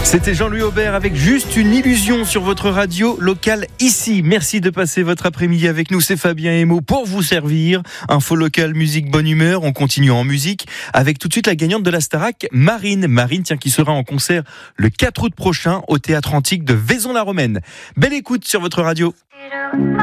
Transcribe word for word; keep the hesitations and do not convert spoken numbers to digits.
C'était Jean-Louis Aubert avec Juste une illusion sur votre radio locale ici. Merci de passer votre après-midi avec nous. C'est Fabien Emo pour vous servir. Info locale, musique, bonne humeur. On continue en musique avec tout de suite la gagnante de la Starac, Marine. Marine, tiens, qui sera en concert le quatre août prochain au Théâtre Antique de Vaison-la-Romaine. Belle écoute sur votre radio.